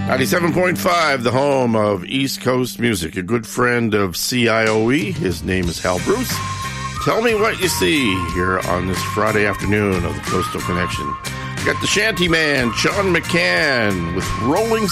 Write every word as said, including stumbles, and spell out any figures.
ninety-seven point five, the home of East Coast music. A good friend of C I O E. His name is Hal Bruce. Tell me what you see here on this Friday afternoon of the Coastal Connection. We got the Shanty Man, Sean McCann, with Rolling